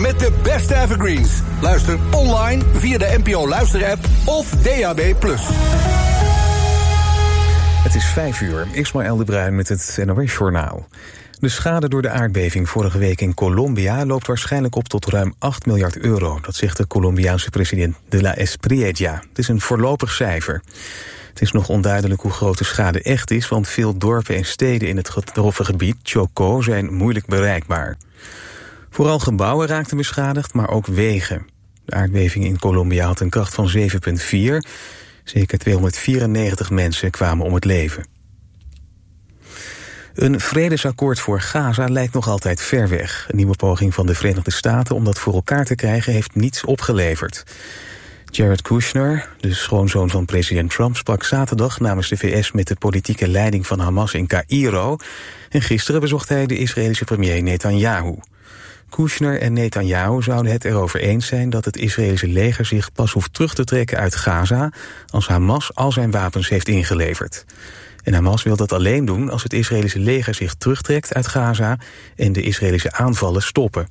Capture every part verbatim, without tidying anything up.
met de beste evergreens. Luister online via de N P O Luisterapp of D A B plus. Het is vijf uur. Ismaël de Bruin met het N O S-journaal. De schade door de aardbeving vorige week in Colombia loopt waarschijnlijk op tot ruim acht miljard euro. Dat zegt de Colombiaanse president de la Espriella. Het is een voorlopig cijfer. Het is nog onduidelijk hoe groot de schade echt is, want veel dorpen en steden in het getroffen gebied, Chocó, zijn moeilijk bereikbaar. Vooral gebouwen raakten beschadigd, maar ook wegen. De aardbeving in Colombia had een kracht van zeven komma vier. Zeker tweehonderdvierennegentig mensen kwamen om het leven. Een vredesakkoord voor Gaza lijkt nog altijd ver weg. Een nieuwe poging van de Verenigde Staten om dat voor elkaar te krijgen heeft niets opgeleverd. Jared Kushner, de schoonzoon van president Trump, sprak zaterdag namens de V S met de politieke leiding van Hamas in Caïro. En gisteren bezocht hij de Israëlische premier Netanyahu. Kushner en Netanyahu zouden het erover eens zijn dat het Israëlische leger zich pas hoeft terug te trekken uit Gaza als Hamas al zijn wapens heeft ingeleverd. En Hamas wil dat alleen doen als het Israëlische leger zich terugtrekt uit Gaza en de Israëlische aanvallen stoppen.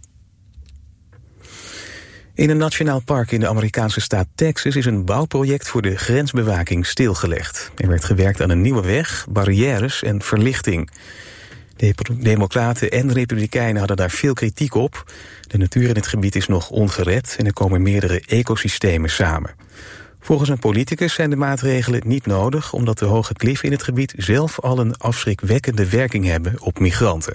In een nationaal park in de Amerikaanse staat Texas is een bouwproject voor de grensbewaking stilgelegd. Er werd gewerkt aan een nieuwe weg, barrières en verlichting. De Democraten en Republikeinen hadden daar veel kritiek op. De natuur in het gebied is nog ongered en er komen meerdere ecosystemen samen. Volgens een politicus zijn de maatregelen niet nodig, omdat de hoge kliffen in het gebied zelf al een afschrikwekkende werking hebben op migranten.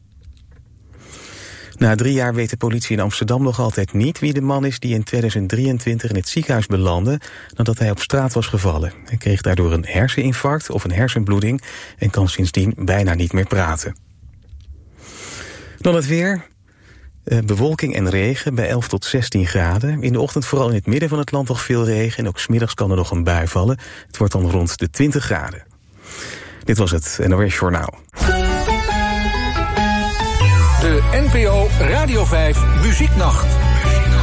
Na drie jaar weet de politie in Amsterdam nog altijd niet wie de man is die in tweeduizend drieëntwintig in het ziekenhuis belandde nadat hij op straat was gevallen. Hij kreeg daardoor een herseninfarct of een hersenbloeding en kan sindsdien bijna niet meer praten. Dan het weer. Uh, bewolking en regen bij elf tot zestien graden. In de ochtend vooral in het midden van het land nog veel regen en ook 's middags kan er nog een bui vallen. Het wordt dan rond de twintig graden. Dit was het N O S-journaal. De N P O Radio vijf Muzieknacht.